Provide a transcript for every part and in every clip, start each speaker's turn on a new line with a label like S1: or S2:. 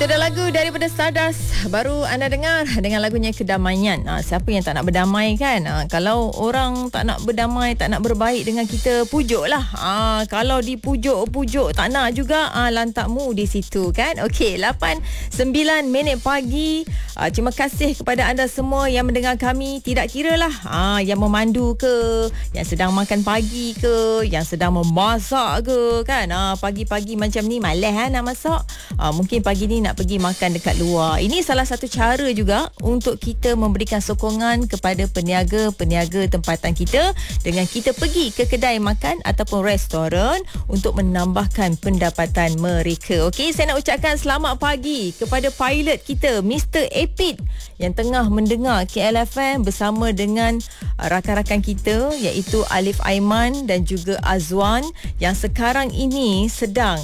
S1: Itu dah lagu daripada Stardust. Baru anda dengar dengan lagunya Kedamaian. Siapa yang tak nak berdamai kan? Kalau orang tak nak berdamai, tak nak berbaik dengan kita, pujuk lah. Kalau dipujuk tak nak juga, lantakmu di situ kan? Okey, 8:09 pagi. Terima kasih kepada anda semua yang mendengar kami. Tidak kira lah yang memandu ke, yang sedang makan pagi ke, yang sedang memasak ke kan? Pagi-pagi macam ni malas nak masak. Mungkin pagi ni nak pergi makan dekat luar. Ini salah satu cara juga untuk kita memberikan sokongan kepada peniaga-peniaga tempatan kita dengan kita pergi ke kedai makan ataupun restoran untuk menambahkan pendapatan mereka. Okey, saya nak ucapkan selamat pagi kepada pilot kita Mr. Epit yang tengah mendengar KLFM bersama dengan rakan-rakan kita iaitu Alif Aiman dan juga Azwan yang sekarang ini sedang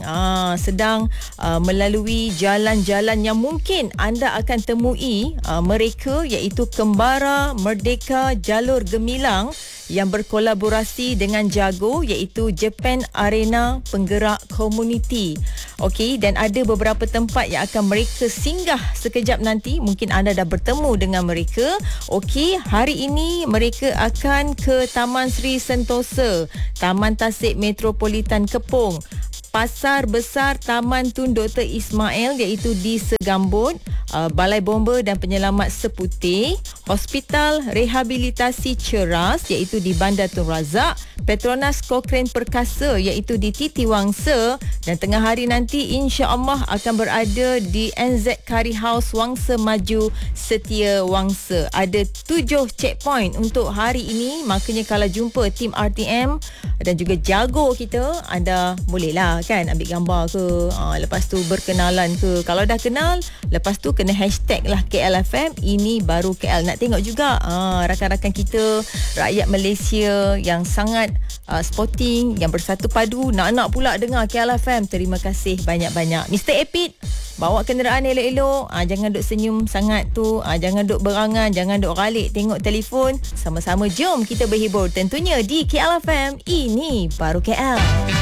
S1: melalui jalan-jalan yang mungkin anda akan temui mereka iaitu Kembara Merdeka Jalur Gemilang yang berkolaborasi dengan Jago iaitu Japan Arena Penggerak Komuniti. Okey, dan ada beberapa tempat yang akan mereka singgah sekejap nanti. Mungkin anda dah bertemu dengan mereka. Okey, hari ini mereka akan ke Taman Sri Sentosa, Taman Tasik Metropolitan Kepong, Pasar Besar Taman Tun Dr. Ismail iaitu di Segambut, Balai Bomba dan Penyelamat Seputih, Hospital Rehabilitasi Ceras iaitu di Bandar Tun Razak, Petronas Cochrane Perkasa iaitu di Titi Wangsa, dan tengah hari nanti insya-Allah akan berada di NZ Curry House Wangsa Maju Setia Wangsa. Ada 7 checkpoint untuk hari ini, makanya kalau jumpa tim RTM dan juga Jago kita, anda bolehlah kan ambil gambar ke, lepas tu berkenalan ke. Kalau dah kenal, lepas tu kena hashtag lah KLFM ini baru KL. Nak tengok juga rakan-rakan kita, rakyat Malaysia yang sangat sporting, yang bersatu padu, nak pula dengar KLFM. Terima kasih banyak-banyak Mr. Epit. Bawa kenderaan elok-elok, jangan duk senyum sangat tu, jangan duk berangan, jangan duk ralik tengok telefon. Sama-sama jom kita berhibur tentunya di KLFM ini baru KL.